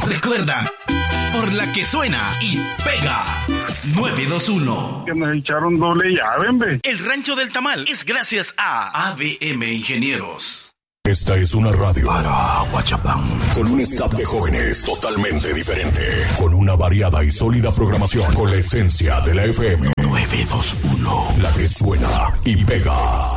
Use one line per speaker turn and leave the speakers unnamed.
Recuerda, por la que suena y pega. 921.
Que nos echaron doble llave, hombre.
El Rancho del Tamal es gracias a ABM Ingenieros.
Esta es una radio para Huachapán, con un staff de jóvenes totalmente diferente, con una variada y sólida programación, con la esencia de la FM. 921, la que suena y pega.